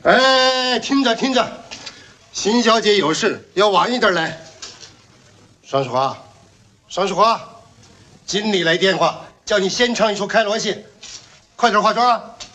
哎，听着听着，邢小姐有事，要晚一点来。双世华，双世华，经理来电话，叫你先唱一出《开罗戏》，快点化妆啊！